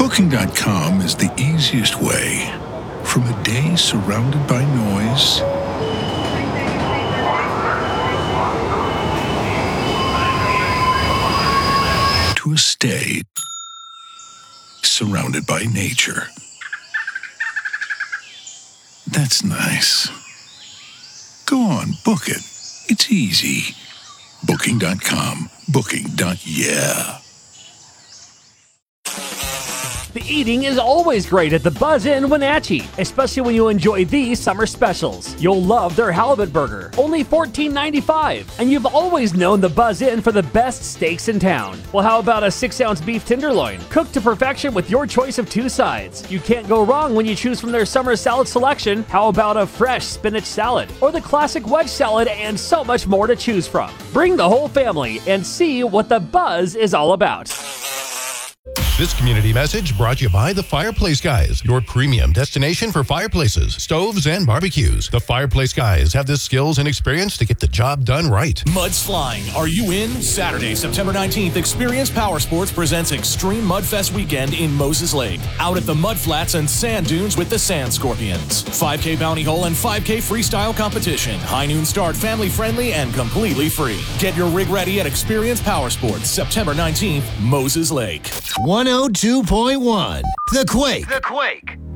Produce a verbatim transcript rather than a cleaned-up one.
Booking dot com is the easiest way. From a day surrounded by noise to a stay surrounded by nature. That's nice. Go on, book it. It's easy. Booking dot com. Booking. Yeah. The eating is always great at the Buzz Inn Wenatchee, especially when you enjoy these summer specials. You'll love their halibut burger, only fourteen ninety-five, and you've always known the Buzz Inn for the best steaks in town. Well, how about a six ounce beef tenderloin, cooked to perfection with your choice of two sides? You can't go wrong when you choose from their summer salad selection. How about a fresh spinach salad, or the classic wedge salad, and so much more to choose from. Bring the whole family and see what the Buzz is all about. This community message brought to you by the Fireplace Guys, your premium destination for fireplaces, stoves, and barbecues. The Fireplace Guys have the skills and experience to get the job done right. Mud's Flying. Are you in? Saturday, September nineteenth, Experience Power Sports presents Extreme Mudfest Weekend in Moses Lake. Out at the Mud Flats and Sand Dunes with the Sand Scorpions. five K bounty hole and five K freestyle competition. High noon start, family friendly, and completely free. Get your rig ready at Experience Power Sports, September nineteenth, Moses Lake. one oh two point one The Quake. The Quake.